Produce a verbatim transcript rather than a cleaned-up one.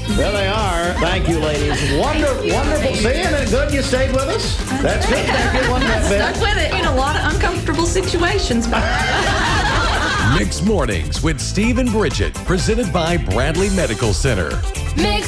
There they are. Thank you, ladies. Wonder, wonderful seeing and good you stayed with us. That's good. Thank you. Wasn't that bad? Stuck with it in a lot of uncomfortable situations. Mixed Mornings with Steve and Bridget, presented by Bradley Medical Center. Mix